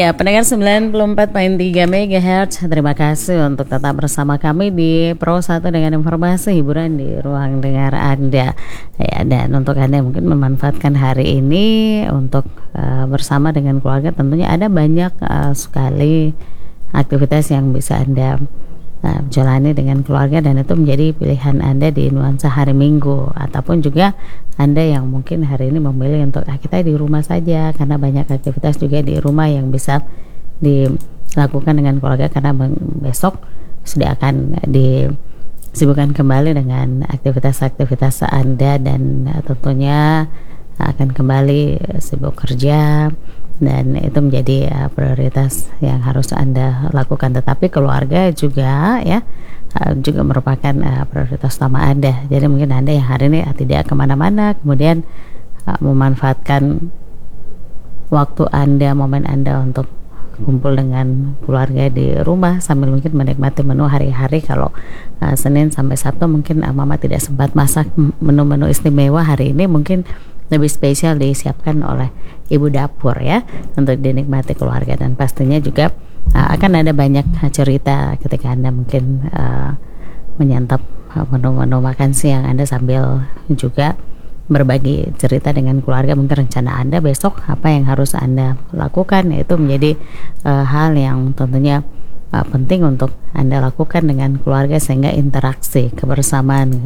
Ya, pendengar 94,3 MHz, terima kasih untuk tetap bersama kami di Pro 1 dengan informasi hiburan di ruang dengar Anda. Ya, dan untuk Anda yang mungkin memanfaatkan hari ini untuk bersama dengan keluarga, tentunya ada banyak sekali aktivitas yang bisa Anda jalani dengan keluarga, dan itu menjadi pilihan Anda di nuansa hari Minggu, ataupun juga Anda yang mungkin hari ini memilih untuk kita di rumah saja karena banyak aktivitas juga di rumah yang bisa dilakukan dengan keluarga, karena besok sudah akan disibukkan kembali dengan aktivitas-aktivitas Anda, dan tentunya akan kembali sibuk kerja, dan itu menjadi prioritas yang harus Anda lakukan. Tetapi keluarga juga juga merupakan prioritas utama Anda. Jadi mungkin Anda yang hari ini tidak kemana-mana, kemudian memanfaatkan waktu Anda, momen Anda untuk kumpul dengan keluarga di rumah sambil mungkin menikmati menu hari-hari. Kalau Senin sampai Sabtu mungkin Mama tidak sempat masak menu-menu istimewa, hari ini mungkin lebih spesial disiapkan oleh ibu dapur ya, untuk dinikmati keluarga. Dan pastinya juga akan ada banyak cerita ketika Anda mungkin menyantap menu-menu makan siang Anda sambil juga berbagi cerita dengan keluarga. Mungkin rencana Anda besok apa yang harus Anda lakukan, itu menjadi hal yang tentunya penting untuk Anda lakukan dengan keluarga, sehingga interaksi kebersamaan